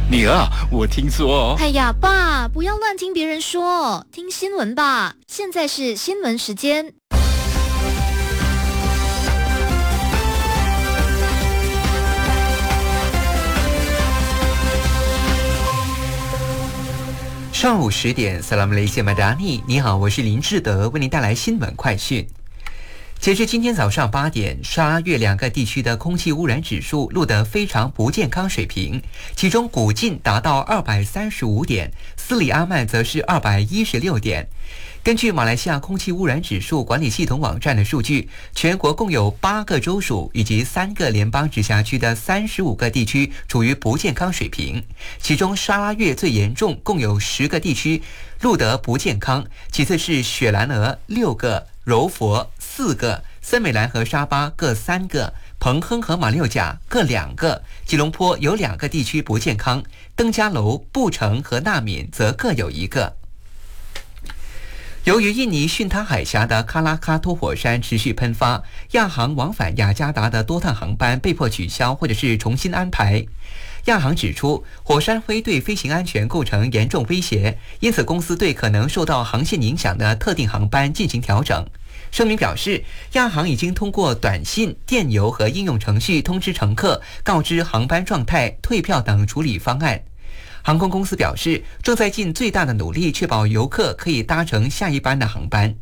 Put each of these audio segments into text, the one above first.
女儿，我听说。 哎呀，爸，不要乱听别人说，听新闻吧。现在是新闻时间。 上午10点 ，Salam Malaysia Madani， 你好，我是林志德，为您带来新闻快讯。截至今天早上8点，沙拉越两个地区的空气污染指数录得非常不健康水平，其中古晋达到235点，斯里阿曼则是216点。根据马来西亚空气污染指数管理系统网站的数据，全国共有8个州属以及3个联邦直辖区的35个地区处于不健康水平，其中沙拉越最严重，共有10个地区录得不健康，其次是雪兰莪6个，柔佛4个，森美兰和沙巴各3个，彭亨和马六甲各2个，吉隆坡有2个地区不健康，登嘉楼、布城和纳敏则各有1个。由于印尼巽他海峡的喀拉喀托火山持续喷发，亚航往返雅加达的多趟航班被迫取消或者是重新安排。亚航指出，火山灰对飞行安全构成严重威胁，因此公司对可能受到航线影响的特定航班进行调整。声明表示，亚航已经通过短信、电邮和应用程序通知乘客，告知航班状态、退票等处理方案。航空公司表示，正在尽最大的努力确保游客可以搭乘下一班的航班。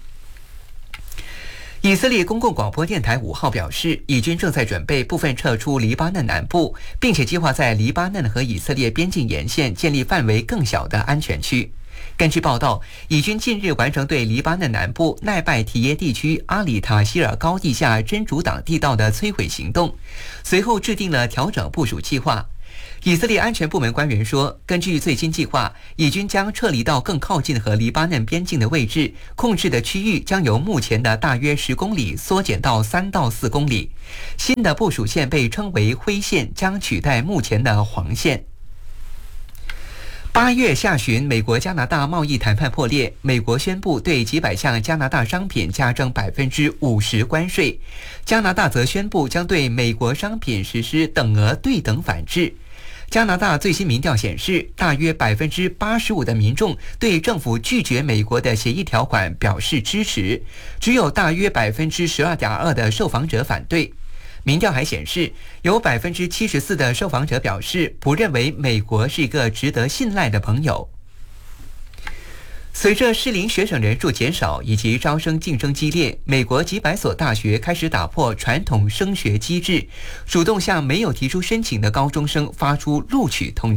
以色列公共广播电台5号表示，以军正在准备部分撤出黎巴嫩南部，并且计划在黎巴嫩和以色列边境沿线建立范围更小的安全区。根据报道，以军近日完成对黎巴嫩南部奈拜提耶地区阿里塔希尔高地下真主党地道的摧毁行动，随后制定了调整部署计划。以色列安全部门官员说，根据最新计划，以军将撤离到更靠近和黎巴嫩边境的位置，控制的区域将由目前的大约10公里缩减到3到4公里。新的部署线被称为灰线，将取代目前的黄线。8月下旬，美国加拿大贸易谈判破裂，美国宣布对几百项加拿大商品加征50%关税，加拿大则宣布将对美国商品实施等额对等反制。加拿大最新民调显示，大约85%的民众对政府拒绝美国的协议条款表示支持，只有大约12.2%的受访者反对。民调还显示，有74%的受访者表示不认为美国是一个值得信赖的朋友。随着适龄学生人数减少以及招生竞争激烈，美国几百所大学开始打破传统升学机制，主动向没有提出申请的高中生发出录取通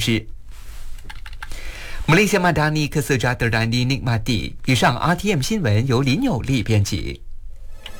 知。Malaysia Madani Kesejahteraan Dinikmati。以上 RTM 新闻由林有利编辑。